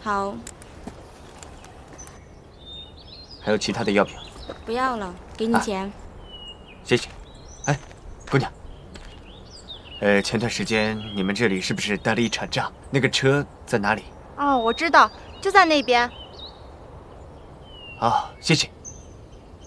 好。 还有其他的药品？ 不要了，给你钱。 谢谢。哎，姑娘，前段时间你们这里是不是带了一场仗？那个车在哪里？ 哦，我知道，就在那边。 啊，谢谢。